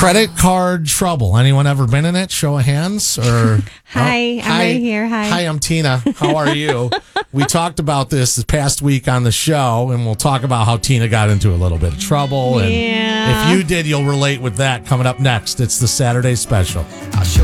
Credit card trouble. Anyone ever been in it? Show of hands. Or Hi, I'm right here. Hi, I'm Tina. How are you? We talked about this past week on the show, and we'll talk about how Tina got into a little bit of trouble. And if you did, you'll relate with that coming up next. It's the Saturday special. I'll show